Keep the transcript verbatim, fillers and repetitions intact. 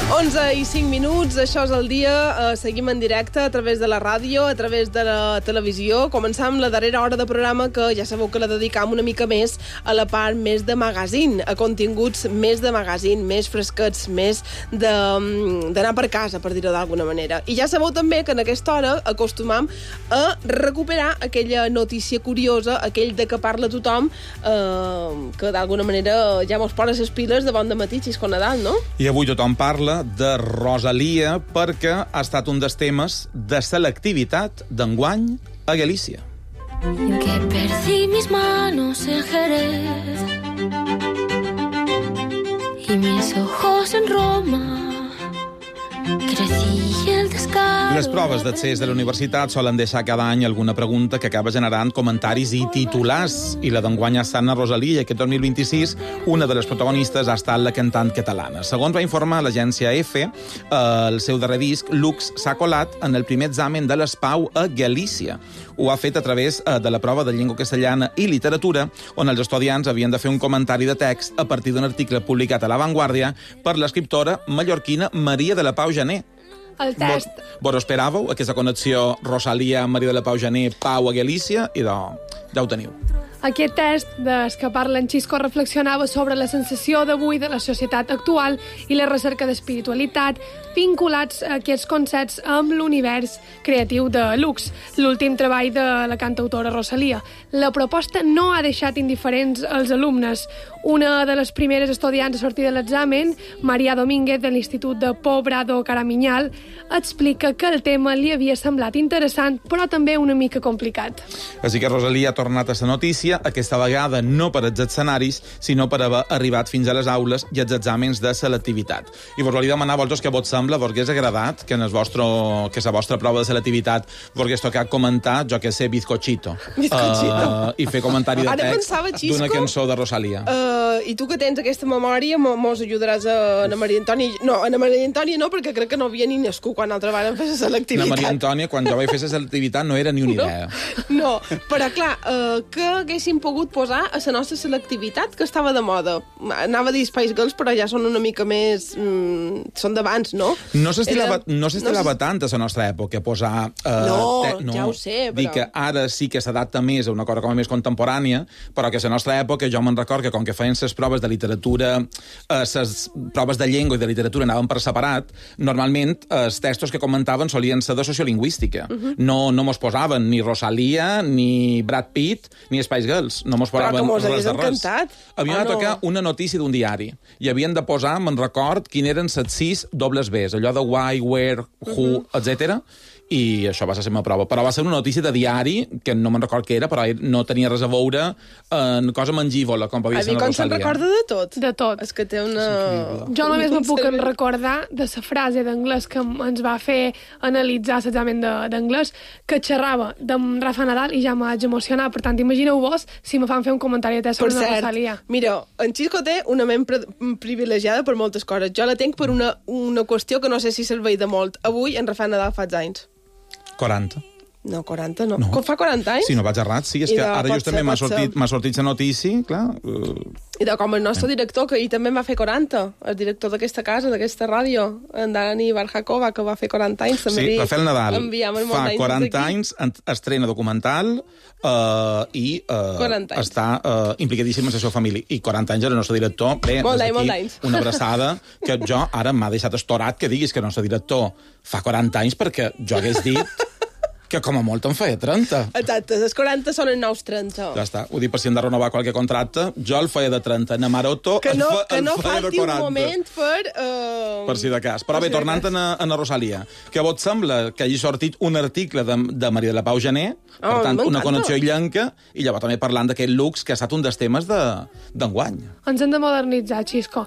onze i cinc minuts, això és el dia. Eh, seguim en directe a través de la ràdio, a través de la televisió. Començam la darrera hora de programa, que ja sabeu que la dedicam una mica més a la part més de magazine, a continguts més de magazine, més fresquets, més d'anar per casa, per dir-ho d'alguna manera. I ja sabeu també que en aquesta hora acostumam a recuperar aquella notícia curiosa, aquell de que parla tothom, eh, que d'alguna manera ja mos posa les piles de bon dematí, Xisco Nadal, no? I avui tothom parla de Rosalia perquè ha estat un dels temes de selectivitat d'enguany a Galícia. En que perdí mis manos en Jerez y mis ojos en Roma. Crecí el descaro. Les proves d'accés de la universitat solen deixar cada any alguna pregunta que acaba generant comentaris i titulars. I la d'enguany ha estat na Rosalia, i aquest dos mil vint-i-sis una de les protagonistes ha estat la cantant catalana. Segons va informar l'agència EFE, eh, el seu darrer disc, Lux, s'ha colat en el primer examen de l'ESPAU a Galícia. Ho ha fet a través eh, de la prova de llengua castellana i literatura, on els estudiants havien de fer un comentari de text a partir d'un article publicat a La Vanguardia per l'escriptora mallorquina Maria de la Pau Janer. El test. Vos esperàveu aquesta connexió Rosalia, Maria de la Pau Janer, Pau a Galícia, i de... ja ho teniu. Aquest test des que parla en Xisco reflexionava sobre la sensació d'avui de la societat actual i la recerca d'espiritualitat vinculats a aquests concepts amb l'univers creatiu de Lux, l'últim treball de la cantautora Rosalia. La proposta no ha deixat indiferents els alumnes. Una de les primeres estudiants a sortir de l'examen, Maria Domínguez, de l'Institut de Pobrado Caramiñal, explica que el tema li havia semblat interessant, però també una mica complicat. Així que Rosalia ha tornat a la notícia, aquesta vegada no per als escenaris, sinó per haver arribat fins a les aules i als exàmens de selectivitat. I vos volia demanar a vosaltres què vos sembla, vos hagués agradat que en el vostre, que la vostra prova de selectivitat vos hagués tocat comentar, jo que sé, bizcochito. Bizcochito. Uh, I fer comentari de Ara text pensava, Xisco, d'una cançó de Rosalia. Uh, I tu que tens aquesta memòria, mo- mos ajudaràs a Ana Maria Antònia. No, Ana Maria Antònia no, perquè crec que no havia ni nascut quan altra vegada fer la Na selectivitat. Maria Antònia, quan jo vaig fer la selectivitat, no era ni una idea. No, però clar, uh, que haguéssim pogut posar a la nostra selectivitat, que estava de moda. Anava a dir Spice Girls, però ja són una mica més... Mm, són d'abans, no? No s'estilava Era- no s'estilava no s- tant a la nostra època posar... Eh, No, ja ho sé, Dir però- que ara sí que s'adapta més a una cosa com a més contemporània, però que a la nostra època jo me'n record que com que feien les proves de literatura, les eh, proves de llengua i de literatura anaven per separat, normalment eh, els textos que comentaven solien ser de sociolingüística. Uh -huh. No no mos posaven ni Rosalia, ni Brad Pitt, ni Spice Girls. No mos Però posaven que mos res hagués de res. encantat, Havien o de no? tocar una notícia d'un diari i havien de posar, me'n record, quin eren les sis dobles Bs, allò de why, where, who, uh -huh. etcètera. I això va ser la meva prova. Però va ser una notícia de diari, que no me'n record què era, però no tenia res a veure en cosa mangívola, com podia A ser mi la com se'n Rosalia. recorda de tot. De tot. És que té una... Jo només me puc un cervell. recordar de la frase d'anglès que ens va fer analitzar l'examen de- d'anglès, que xerrava d'en Rafa Nadal i ja m'haig emocionat. Per tant, imagineu-vos si me fan fer un comentari de test Per sobre la cert, Rosalia. mira, en Xisco té una ment pre- privilegiada per moltes coses. Jo la tenc per una, una qüestió que no sé si serveix de molt. Avui, en Rafael Nadal fa anys. quaranta. No, quaranta no. No. Com fa quaranta anys? Si no vaig errat, sí. És I que de- ara pot justament ser, m'ha pot sortit, ser. m'ha sortit la notícia, clar. Uh, I de com el nostre director, que ahir també va fer quaranta, el director d'aquesta casa, d'aquesta ràdio, en Dani Barjakova, que va fer quaranta anys. També sí, li Rafael Nadal enviem molt fa d'anys quaranta d'aquí. anys, en- estrena documental uh, i uh, quaranta anys. està uh, implicadíssim en la seva família. I quaranta anys era el nostre director. Bé, Molt des d'any, molt d'aquí d'anys. una abraçada que jo ara m'ha deixat estorat que diguis que el nostre director fa quaranta anys, perquè jo hagués dit que com a molt en feia trenta. Exacte, els quaranta són els nous trenta. Ja està, ho dic per si hem de renovar qualque contracte. Jo el feia de trenta, na Maroto Que no, el, fa, que el no feia de falti un quaranta. moment per... Uh... Per si de cas. Però Per bé, si de tornant cas. a, a la Rosalia, que a vos sembla que hagi sortit un article de, de Maria de la Pau Janer, per Oh, tant, una m'encanta. connexió illenca, i llavors també parlant d'aquest Lux, que ha estat un dels temes d'enguany. De, Ens hem de modernitzar, Xisco.